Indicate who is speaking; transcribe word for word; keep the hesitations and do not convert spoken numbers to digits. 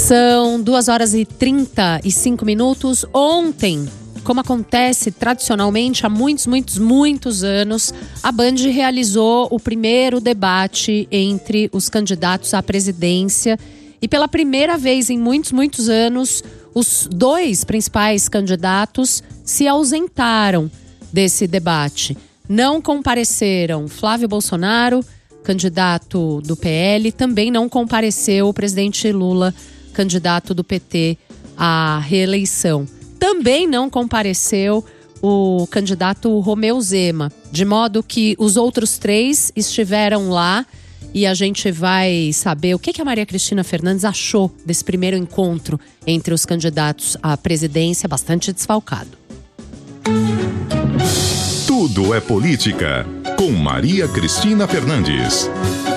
Speaker 1: São duas horas e trinta e cinco minutos. Ontem, como acontece tradicionalmente há muitos, muitos, muitos anos, a Band realizou o primeiro debate entre os candidatos à presidência. E pela primeira vez em muitos, muitos anos, os dois principais candidatos se ausentaram desse debate. Não compareceram Flávio Bolsonaro, candidato do P L, também não compareceu o presidente Lula, candidato do P T à reeleição. Também não compareceu o candidato Romeu Zema, de modo que os outros três estiveram lá e a gente vai saber o que a Maria Cristina Fernandes achou desse primeiro encontro entre os candidatos à presidência, bastante desfalcado.
Speaker 2: Tudo é política, com Maria Cristina Fernandes.